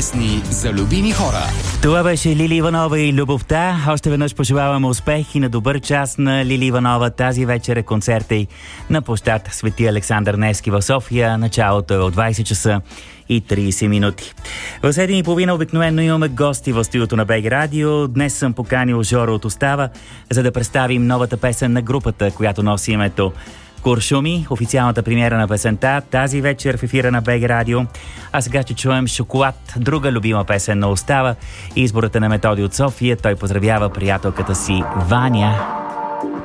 Песни за любими хора. Това беше Лили Иванова и любовта. Още веднъж пожелаваме успех и на добър час на Лили Иванова. Тази вечер е концерта й на площад Свети Александър Невски в София. Началото е от 20 часа и 30 минути. В 7:30 обикновено имаме гости в студиото на БГ Радио. Днес съм поканил Жоро от Остава, за да представим новата песен на групата, която носи името Куршуми, официалната премиера на песента тази вечер в ефира на БГ Радио. А сега ще чуем Шоколад, друга любима песен на Остава. Изборът е на Методи от София. Той поздравява приятелката си Ваня.